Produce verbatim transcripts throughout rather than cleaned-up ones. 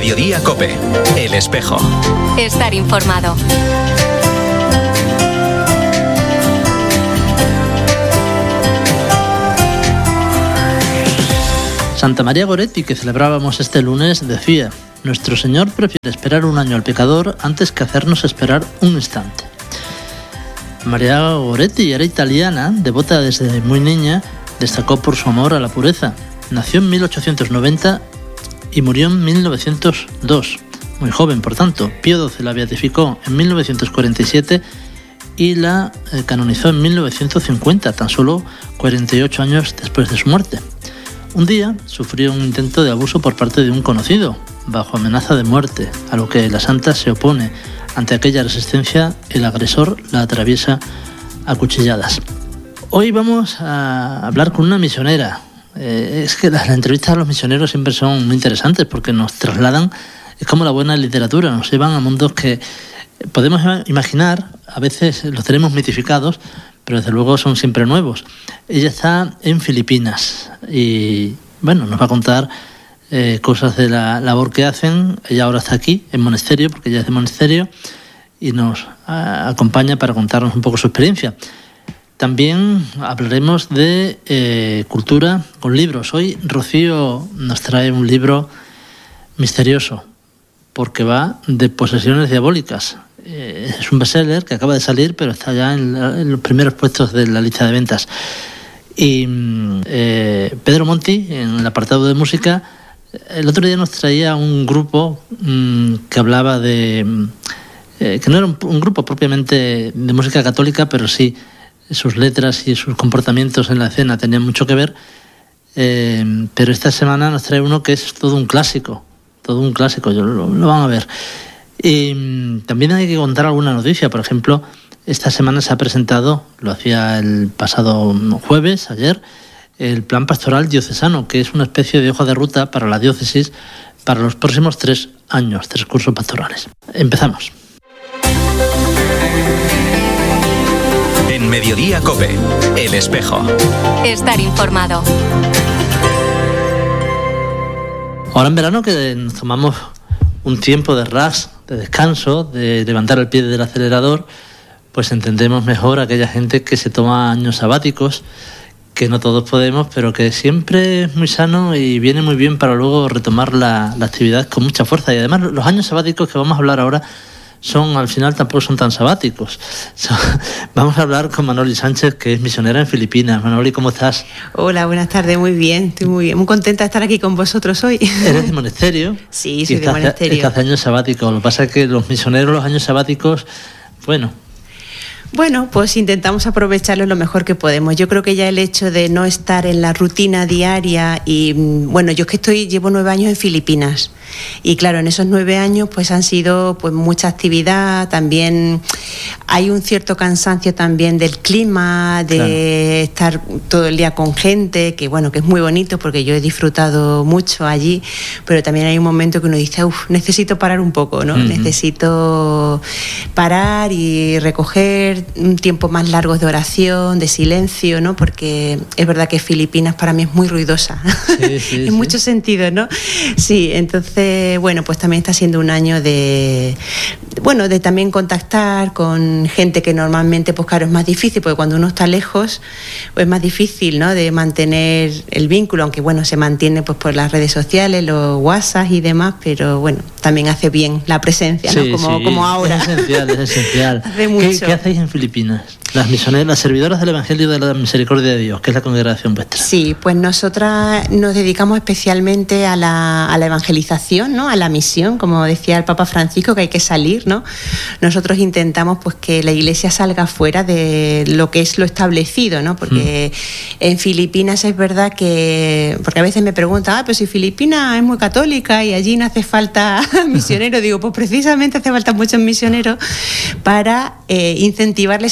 Mediodía COPE, El Espejo. Estar informado. Santa María Goretti, que celebrábamos este lunes, decía: nuestro Señor prefiere esperar un año al pecador antes que hacernos esperar un instante. María Goretti era italiana, devota desde muy niña, destacó por su amor a la pureza. Nació en mil ochocientos noventa y murió en mil novecientos dos, muy joven por tanto. Pío doce la beatificó en mil novecientos cuarenta y siete y la eh, canonizó en mil novecientos cincuenta, tan solo cuarenta y ocho años después de su muerte. Un día sufrió un intento de abuso por parte de un conocido, bajo amenaza de muerte, a lo que la santa se opone. Ante aquella resistencia, el agresor la atraviesa a cuchilladas. Hoy vamos a hablar con una misionera. Eh, es que las, las entrevistas a los misioneros siempre son muy interesantes porque nos trasladan, es como la buena literatura, nos llevan a mundos que podemos imaginar, a veces los tenemos mitificados, pero desde luego son siempre nuevos. Ella está en Filipinas y bueno, nos va a contar eh, cosas de la labor que hacen. Ella ahora está aquí, en monasterio, porque ella es de monasterio, y nos a, acompaña para contarnos un poco su experiencia. También hablaremos de eh, cultura con libros. Hoy Rocío nos trae un libro misterioso, porque va de posesiones diabólicas. Eh, es un bestseller que acaba de salir, pero está ya en, la, en los primeros puestos de la lista de ventas. Y eh, Pedro Monti, en el apartado de música, el otro día nos traía un grupo mmm, que hablaba de... Eh, que no era un, un grupo propiamente de música católica, pero sí sus letras y sus comportamientos en la escena tenían mucho que ver. Eh, pero esta semana nos trae uno que es todo un clásico, todo un clásico, lo, lo van a ver. Y también hay que contar alguna noticia. Por ejemplo, esta semana se ha presentado, lo hacía el pasado jueves, ayer, el Plan Pastoral Diocesano, que es una especie de hoja de ruta para la diócesis para los próximos tres años, tres cursos pastorales. Empezamos. En Mediodía COPE, El Espejo. Estar informado. Ahora en verano que nos tomamos un tiempo de ras, de descanso, de levantar el pie del acelerador, pues entendemos mejor a aquella gente que se toma años sabáticos, que no todos podemos, pero que siempre es muy sano y viene muy bien para luego retomar la, la actividad con mucha fuerza. Y además los años sabáticos que vamos a hablar ahora son, al final tampoco son tan sabáticos. So, vamos a hablar con Manoli Sánchez, que es misionera en Filipinas. Manoli, ¿cómo estás? Hola, buenas tardes, muy bien, estoy muy bien, muy contenta de estar aquí con vosotros hoy. ¿Eres de monasterio? Sí, soy de monasterio. Estás de años sabáticos. Lo que pasa es que los misioneros, los años sabáticos, bueno... Bueno, pues intentamos aprovecharlo lo mejor que podemos. Yo creo que ya el hecho de no estar en la rutina diaria y, bueno, yo es que estoy, llevo nueve años en Filipinas y claro, en esos nueve años pues han sido pues mucha actividad, también hay un cierto cansancio también del clima, de claro. estar todo el día con gente, que bueno, que es muy bonito porque yo he disfrutado mucho allí, pero también hay un momento que uno dice, uff, necesito parar un poco, ¿no? Uh-huh. Necesito parar y recoger un tiempo más largo de oración, de silencio, ¿no? Porque es verdad que Filipinas para mí es muy ruidosa, sí, sí, en sí. muchos sentidos, ¿no? Sí, entonces, bueno, pues también está siendo un año de, bueno, de también contactar con gente que normalmente, pues claro, es más difícil, porque cuando uno está lejos, pues es más difícil, ¿no? De mantener el vínculo, aunque bueno, se mantiene pues por las redes sociales, los WhatsApp y demás, pero bueno, también hace bien la presencia, ¿no? Sí, como, sí, como ahora. Es esencial, es esencial. Hace mucho. ¿Qué, ¿Qué hacéis en Filipinas? Las misioneras, las servidoras del Evangelio de la Misericordia de Dios, que es la congregación vuestra. Sí, pues nosotras nos dedicamos especialmente a la, a la evangelización, ¿no? A la misión, como decía el Papa Francisco, que hay que salir, ¿no? Nosotros intentamos pues que la Iglesia salga fuera de lo que es lo establecido, ¿no? Porque mm. en Filipinas es verdad que, porque a veces me preguntan, ah, pero si Filipinas es muy católica y allí no hace falta misioneros, digo, pues precisamente hace falta muchos misioneros para eh, incentivarles a que ellos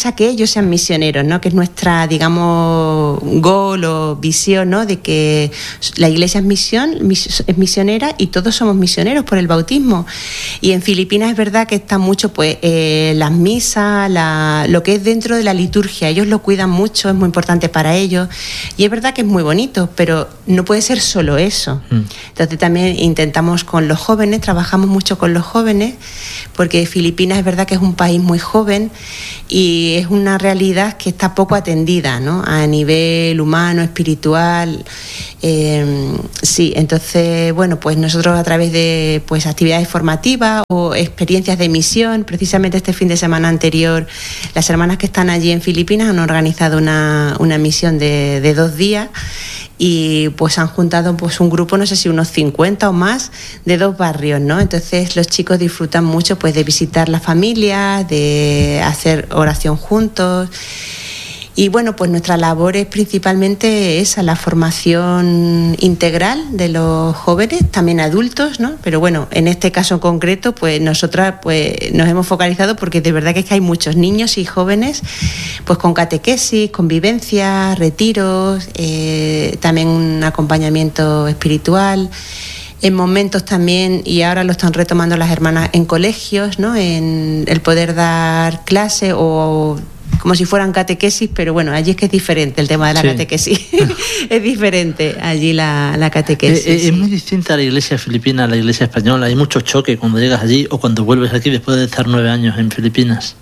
ellos sean misioneros, ¿no? Que es nuestra, digamos, goal o visión, ¿no? De que la Iglesia es misión, es misionera y todos somos misioneros por el bautismo. Y en Filipinas es verdad que está mucho, pues, eh, las misas, la, lo que es dentro de la liturgia. Ellos lo cuidan mucho, es muy importante para ellos. Y es verdad que es muy bonito, pero no puede ser solo eso. Mm. Entonces también intentamos con los jóvenes, trabajamos mucho con los jóvenes, porque Filipinas es verdad que es un país muy joven y es una realidad que está poco atendida, ¿no? A nivel humano, espiritual. Eh, sí, entonces, bueno, pues nosotros a través de pues actividades formativas o experiencias de misión, precisamente este fin de semana anterior, las hermanas que están allí en Filipinas han organizado una, una misión de, de dos días y pues han juntado pues un grupo, no sé si unos cincuenta o más, de dos barrios, ¿no? Entonces los chicos disfrutan mucho pues de visitar las familias, de hacer oración juntos. Y bueno, pues nuestra labor es principalmente esa, la formación integral de los jóvenes, también adultos, ¿no? Pero bueno, en este caso en concreto, pues nosotras pues nos hemos focalizado porque de verdad que es que hay muchos niños y jóvenes pues con catequesis, convivencias, retiros, eh, también un acompañamiento espiritual. En momentos también, y ahora lo están retomando las hermanas en colegios, ¿no? En el poder dar clase o como si fueran catequesis, pero bueno, allí es que es diferente el tema de la sí. catequesis. Es diferente allí la, la catequesis. Es, sí. es muy distinta a la iglesia filipina a la iglesia española. Hay mucho choque cuando llegas allí o cuando vuelves aquí después de estar nueve años en Filipinas.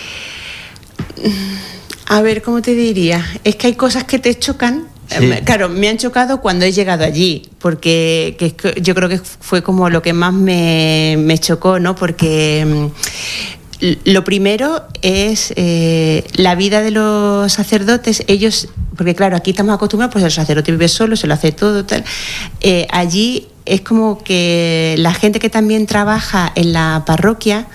A ver, ¿cómo te diría? Es que hay cosas que te chocan. Sí. Claro, me han chocado cuando he llegado allí, porque que yo creo que fue como lo que más me, me chocó, ¿no? Porque lo primero es eh, la vida de los sacerdotes. Ellos, porque claro, aquí estamos acostumbrados, pues el sacerdote vive solo, se lo hace todo, tal. Eh, allí es como que la gente que también trabaja en la parroquia,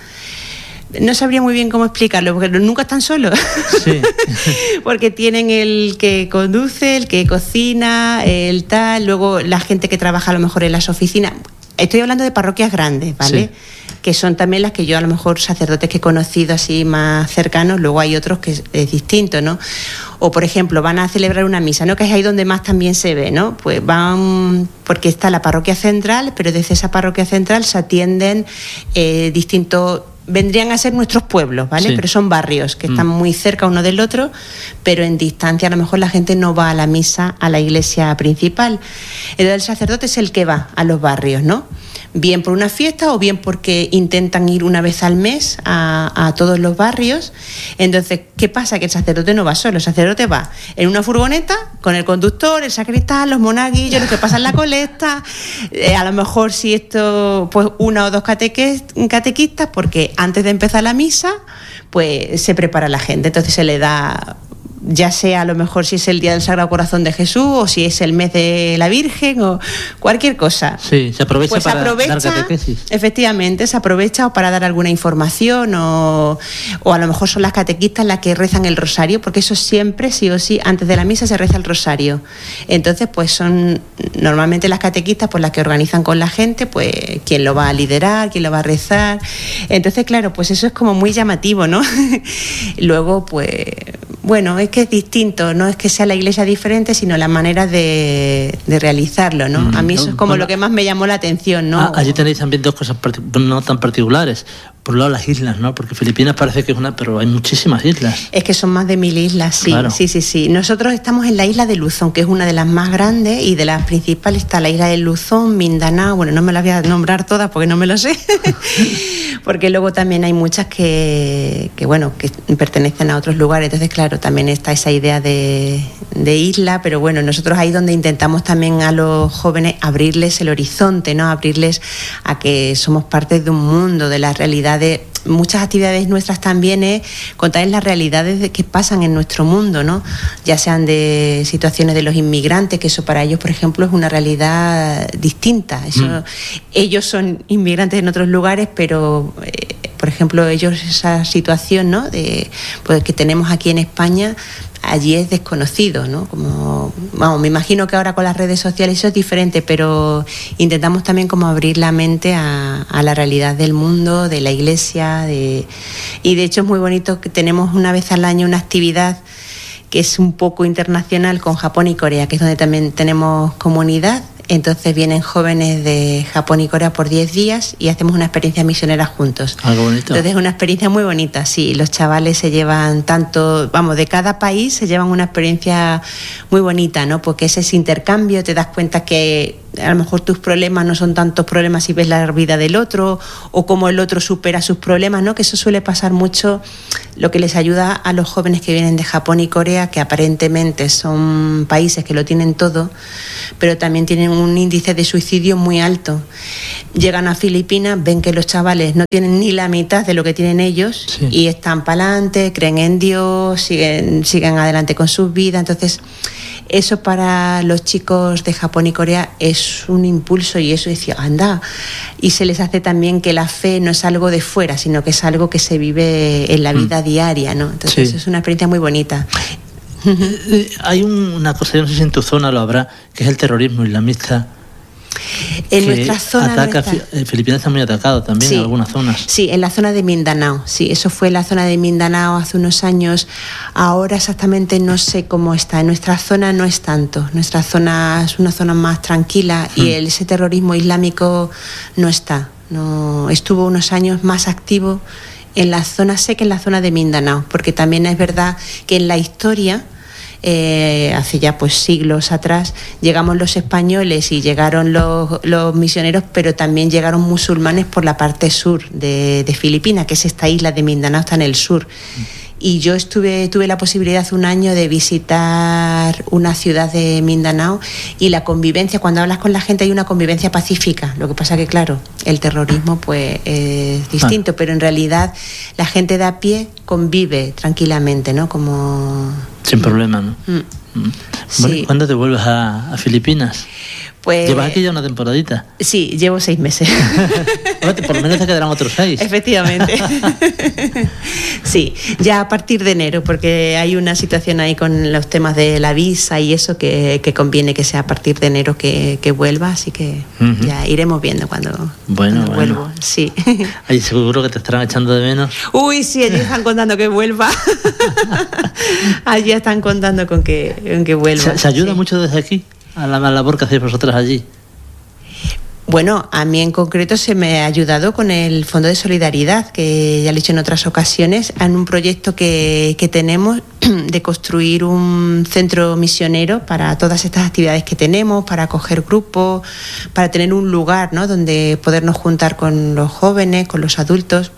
no sabría muy bien cómo explicarlo, porque nunca están solos. Sí. Porque tienen el que conduce, el que cocina, el tal, luego la gente que trabaja a lo mejor en las oficinas. Estoy hablando de parroquias grandes, ¿vale? Sí. Que son también las que yo a lo mejor sacerdotes que he conocido así más cercanos, luego hay otros que es, es distinto, ¿no? O por ejemplo, van a celebrar una misa, ¿no? Que es ahí donde más también se ve, ¿no? Pues van, porque está la parroquia central, pero desde esa parroquia central se atienden eh, distintos, vendrían a ser nuestros pueblos, ¿vale? Sí. Pero son barrios que mm. están muy cerca uno del otro, pero en distancia a lo mejor la gente no va a la misa, a la iglesia principal. Entonces el sacerdote es el que va a los barrios, ¿no? Bien por una fiesta o bien porque intentan ir una vez al mes a, a todos los barrios. Entonces, ¿qué pasa? Que el sacerdote no va solo, el sacerdote va en una furgoneta con el conductor, el sacristán, los monaguillos, los que pasan la colecta, eh, a lo mejor si esto, pues una o dos cateque, catequistas, porque antes de empezar la misa, pues se prepara la gente, entonces se le da, ya sea a lo mejor si es el día del Sagrado Corazón de Jesús o si es el mes de la Virgen o cualquier cosa. Sí, se aprovecha pues para aprovecha, dar catequesis. Efectivamente, se aprovecha o para dar alguna información o, o a lo mejor son las catequistas las que rezan el rosario, porque eso siempre, sí o sí, antes de la misa se reza el rosario. Entonces, pues son normalmente las catequistas pues las que organizan con la gente, pues quién lo va a liderar, quién lo va a rezar. Entonces, claro, pues eso es como muy llamativo, ¿no? Luego, pues, bueno, es que es distinto, no es que sea la iglesia diferente, sino la manera de, de realizarlo, ¿no? Mm, a mí eso es como bueno, lo que más me llamó la atención, ¿no? Ah, allí tenéis también dos cosas no tan particulares. Por un lado las islas, ¿no? Porque Filipinas parece que es una, pero hay muchísimas islas. Es que son más de mil islas, sí, claro. sí, sí, sí. Nosotros estamos en la isla de Luzón, que es una de las más grandes y de las principales está la isla de Luzón, Mindanao, bueno, no me las voy a nombrar todas porque no me lo sé, porque luego también hay muchas que, que, bueno, que pertenecen a otros lugares, entonces claro, también está esa idea de, de isla, pero bueno, nosotros ahí donde intentamos también a los jóvenes abrirles el horizonte, ¿no? Abrirles a que somos parte de un mundo, de la realidad de muchas actividades nuestras también es contarles las realidades de que pasan en nuestro mundo, ¿no? Ya sean de situaciones de los inmigrantes, que eso para ellos, por ejemplo, es una realidad distinta. Eso, mm. Ellos son inmigrantes en otros lugares, pero eh, por ejemplo, ellos esa situación, ¿no? De, pues, que tenemos aquí en España, allí es desconocido, ¿no? Como, vamos, me imagino que ahora con las redes sociales eso es diferente, pero intentamos también como abrir la mente a, a la realidad del mundo, de la iglesia, de, y de hecho es muy bonito que tenemos una vez al año una actividad que es un poco internacional con Japón y Corea, que es donde también tenemos comunidad. Entonces vienen jóvenes de Japón y Corea por diez días y hacemos una experiencia misionera juntos. Algo bonito. Entonces es una experiencia muy bonita, sí. Los chavales se llevan tanto, vamos, de cada país se llevan una experiencia muy bonita, ¿no? Porque ese es intercambio, te das cuenta que a lo mejor tus problemas no son tantos problemas si ves la vida del otro, o cómo el otro supera sus problemas, ¿no? Que eso suele pasar mucho, lo que les ayuda a los jóvenes que vienen de Japón y Corea, que aparentemente son países que lo tienen todo, pero también tienen un índice de suicidio muy alto. Llegan a Filipinas, ven que los chavales no tienen ni la mitad de lo que tienen ellos, sí, y están para adelante, creen en Dios, siguen, siguen adelante con sus vidas. Entonces eso para los chicos de Japón y Corea es un impulso, y eso decía, anda, y se les hace también que la fe no es algo de fuera, sino que es algo que se vive en la vida mm. diaria, ¿no? Entonces sí, es una experiencia muy bonita. Hay un, una cosa, yo no sé si en tu zona lo habrá, que es el terrorismo islamista. En nuestra zona ataca, nuestra... Filipinas está muy atacado también, sí, en algunas zonas. Sí, en la zona de Mindanao. Sí, eso fue la zona de Mindanao hace unos años. Ahora exactamente no sé cómo está. En nuestra zona no es tanto. Nuestra zona es una zona más tranquila hmm. y el, ese terrorismo islámico no está. No, estuvo unos años más activo en la zona, sé que en la zona de Mindanao, porque también es verdad que en la historia, Eh, hace ya pues siglos atrás, llegamos los españoles y llegaron los, los misioneros, pero también llegaron musulmanes por la parte sur de, de Filipinas, que es esta isla de Mindanao, está en el sur. Y yo estuve tuve la posibilidad hace un año de visitar una ciudad de Mindanao, y la convivencia, cuando hablas con la gente hay una convivencia pacífica. Lo que pasa que, claro, el terrorismo pues es distinto, ah. pero en realidad la gente de a pie convive tranquilamente, ¿no? Como... Sin problema, ¿no? Mm. Mm. Bueno, sí. ¿Cuándo te vuelves a, a Filipinas? Pues, ¿llevas aquí ya una temporadita? Sí, llevo seis meses. Por lo menos te quedarán otros seis. Efectivamente. Sí, ya a partir de enero, porque hay una situación ahí con los temas de la visa y eso que, que conviene que sea a partir de enero que, que vuelva, así que uh-huh. ya iremos viendo cuando, bueno, cuando bueno. vuelvo. Sí. Ahí seguro que te estarán echando de menos. Uy, sí, allí están contando que vuelva. Allí están contando con que, con que vuelva. ¿Se, se ayuda sí. mucho desde aquí a la, a la labor que hacéis vosotras allí? Bueno, a mí en concreto se me ha ayudado con el Fondo de Solidaridad, que ya lo he dicho en otras ocasiones, en un proyecto que, que tenemos de construir un centro misionero para todas estas actividades que tenemos, para acoger grupos, para tener un lugar, ¿no?, donde podernos juntar con los jóvenes, con los adultos.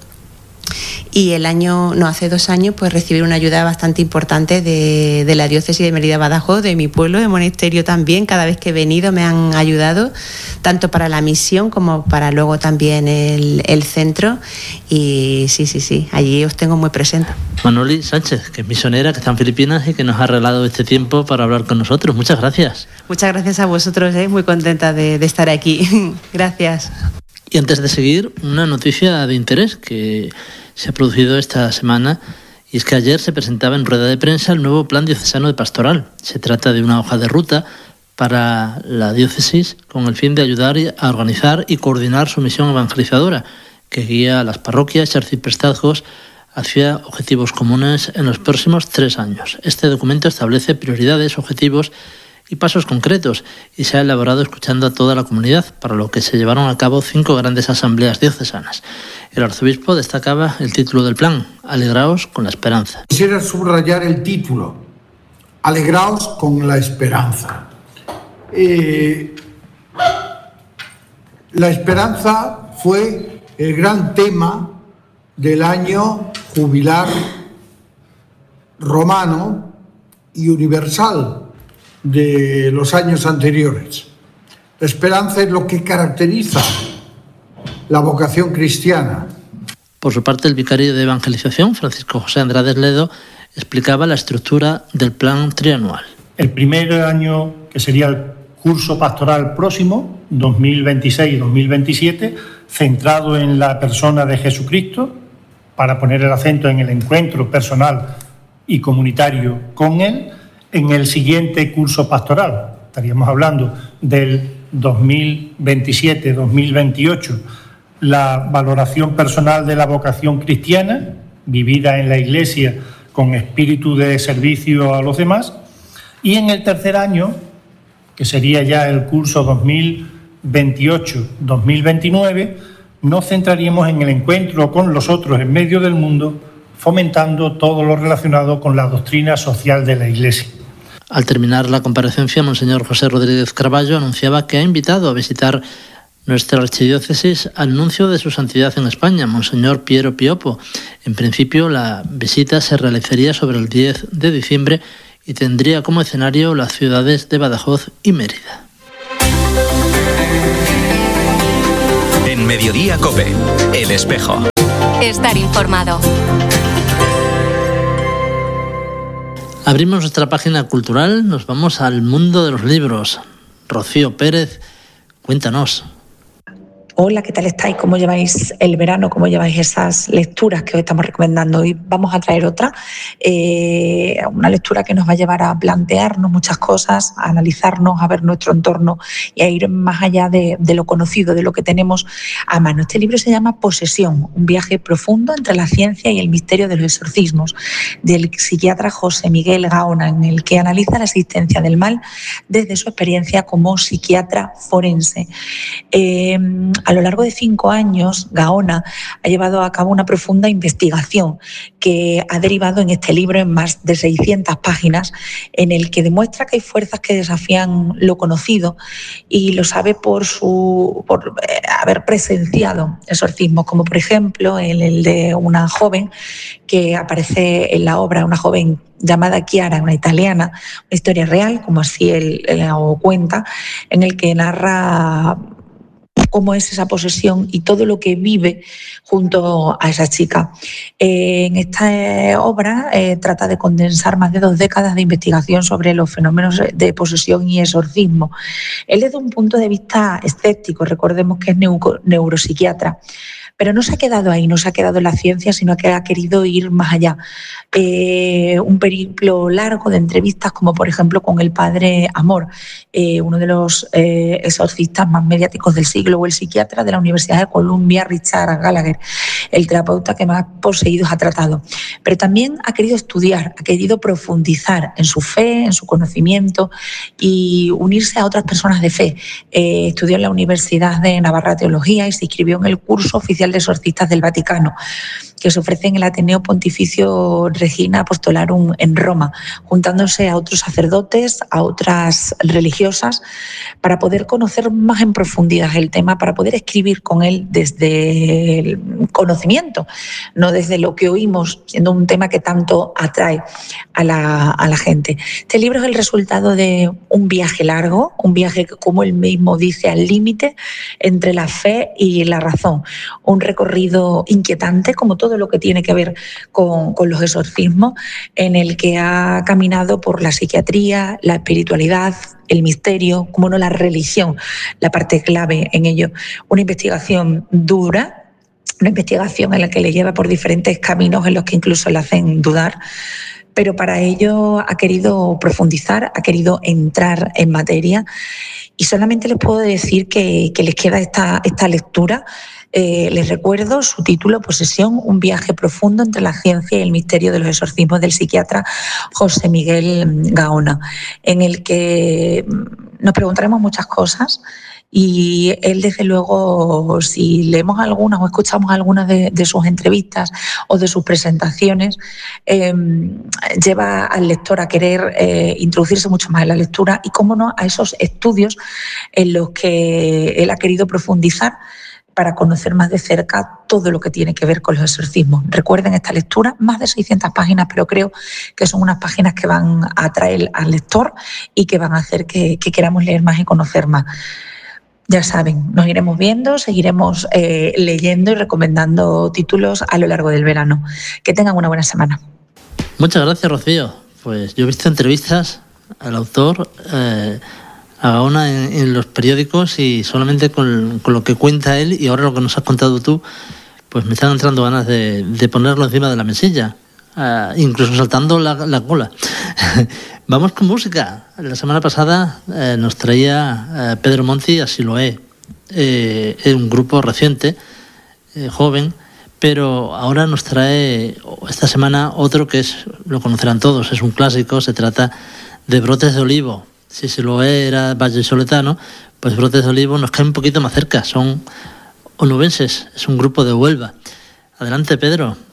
Y el año, no, hace dos años, pues recibí una ayuda bastante importante de, de la diócesis de Mérida-Badajoz, de mi pueblo, de Monesterio también. Cada vez que he venido me han ayudado, tanto para la misión como para luego también el, el centro. Y sí, sí, sí, allí os tengo muy presente. Manoli Sánchez, que es misionera, que está en Filipinas y que nos ha regalado este tiempo para hablar con nosotros. Muchas gracias. Muchas gracias a vosotros, ¿eh? Muy contenta de, de estar aquí. Gracias. Y antes de seguir, una noticia de interés que se ha producido esta semana, y es que ayer se presentaba en rueda de prensa el nuevo Plan Diocesano de Pastoral. Se trata de una hoja de ruta para la diócesis con el fin de ayudar a organizar y coordinar su misión evangelizadora, que guía a las parroquias y arciprestazgos hacia objetivos comunes en los próximos tres años. Este documento establece prioridades, objetivos y pasos concretos, y se ha elaborado escuchando a toda la comunidad, para lo que se llevaron a cabo cinco grandes asambleas diocesanas. El arzobispo destacaba el título del plan: Alegraos con la esperanza. Quisiera subrayar el título: Alegraos con la esperanza. Eh, la esperanza fue el gran tema del año jubilar romano y universal de los años anteriores. La esperanza es lo que caracteriza la vocación cristiana. Por su parte, el vicario de evangelización, Francisco José Andrades Ledo, explicaba la estructura del plan trianual. El primer año, que sería el curso pastoral próximo, dos mil veintiséis dos mil veintisiete, centrado en la persona de Jesucristo, para poner el acento en el encuentro personal y comunitario con él en el siguiente curso pastoral. Estaríamos hablando del dos mil veintisiete dos mil veintiocho, la valoración personal de la vocación cristiana, vivida en la Iglesia con espíritu de servicio a los demás, y en el tercer año, que sería ya el curso dos mil veintiocho dos mil veintinueve, nos centraríamos en el encuentro con los otros en medio del mundo, fomentando todo lo relacionado con la doctrina social de la Iglesia. Al terminar la comparecencia, Monseñor José Rodríguez Carballo anunciaba que ha invitado a visitar nuestra archidiócesis al nuncio de su santidad en España, Monseñor Piero Piopo. En principio, la visita se realizaría sobre el diez de diciembre y tendría como escenario las ciudades de Badajoz y Mérida. En Mediodía COPE, El Espejo. Estar informado. Abrimos nuestra página cultural, nos vamos al mundo de los libros. Rocío Pérez, cuéntanos. Hola, ¿qué tal estáis? ¿Cómo lleváis el verano? ¿Cómo lleváis esas lecturas que os estamos recomendando? Hoy vamos a traer otra, eh, una lectura que nos va a llevar a plantearnos muchas cosas, a analizarnos, a ver nuestro entorno y a ir más allá de, de lo conocido, de lo que tenemos a mano. Este libro se llama Posesión, un viaje profundo entre la ciencia y el misterio de los exorcismos, del psiquiatra José Miguel Gaona, en el que analiza la existencia del mal desde su experiencia como psiquiatra forense. Eh, A lo largo de cinco años, Gaona ha llevado a cabo una profunda investigación que ha derivado en este libro en más de seiscientas páginas, en el que demuestra que hay fuerzas que desafían lo conocido y lo sabe por, su, por eh, haber presenciado exorcismos, como por ejemplo el, el de una joven que aparece en la obra, una joven llamada Chiara, una italiana, una historia real, como así él, él lo cuenta, en el que narra cómo es esa posesión y todo lo que vive junto a esa chica. Eh, en esta eh, obra eh, trata de condensar más de dos décadas de investigación sobre los fenómenos de posesión y exorcismo. Él desde un punto de vista escéptico, recordemos que es neuro, neuropsiquiatra, pero no se ha quedado ahí, no se ha quedado en la ciencia, sino que ha querido ir más allá. Eh, un periplo largo de entrevistas, como por ejemplo con el padre Amor, eh, uno de los eh, exorcistas más mediáticos del siglo, o el psiquiatra de la Universidad de Columbia, Richard Gallagher, el terapeuta que más poseídos ha tratado. Pero también ha querido estudiar, ha querido profundizar en su fe, en su conocimiento y unirse a otras personas de fe. Eh, estudió en la Universidad de Navarra Teología y se inscribió en el curso oficial de exorcistas del Vaticano, que se ofrece en el Ateneo Pontificio Regina Apostolarum en Roma, juntándose a otros sacerdotes, a otras religiosas, para poder conocer más en profundidad el tema, para poder escribir con él desde el conocimiento, no desde lo que oímos, siendo un tema que tanto atrae a la, a la gente. Este libro es el resultado de un viaje largo, un viaje que, como él mismo dice, al límite entre la fe y la razón, un recorrido inquietante, como todo lo que tiene que ver con, con los exorcismos, en el que ha caminado por la psiquiatría, la espiritualidad, el misterio, como no la religión, la parte clave en ello. Una investigación dura, una investigación en la que le lleva por diferentes caminos en los que incluso le hacen dudar, pero para ello ha querido profundizar, ha querido entrar en materia, y solamente les puedo decir que, que les queda esta, esta lectura. Eh, les recuerdo su título, Posesión, un viaje profundo entre la ciencia y el misterio de los exorcismos, del psiquiatra José Miguel Gaona, en el que nos preguntaremos muchas cosas. Y él, desde luego, si leemos algunas o escuchamos algunas de, de sus entrevistas o de sus presentaciones, eh, lleva al lector a querer eh, introducirse mucho más en la lectura y, cómo no, a esos estudios en los que él ha querido profundizar para conocer más de cerca todo lo que tiene que ver con los exorcismos. Recuerden esta lectura, más de seiscientas páginas, pero creo que son unas páginas que van a atraer al lector y que van a hacer que, que queramos leer más y conocer más. Ya saben, nos iremos viendo, seguiremos eh, leyendo y recomendando títulos a lo largo del verano. Que tengan una buena semana. Muchas gracias, Rocío. Pues yo he visto entrevistas al autor, eh, a Gaona, en, en los periódicos, y solamente con, con lo que cuenta él y ahora lo que nos has contado tú, pues me están entrando ganas de, de ponerlo encima de la mesilla. uh, incluso saltando la, la cola. Vamos con música. La semana pasada eh, nos traía eh, Pedro Monti a Siloé, eh, un grupo reciente, eh, joven, pero ahora nos trae esta semana otro que es, lo conocerán todos, es un clásico, se trata de Brotes de Olivo. Si Siloé era vallisoletano, pues Brotes de Olivo nos cae un poquito más cerca, son onubenses, es un grupo de Huelva. Adelante, Pedro.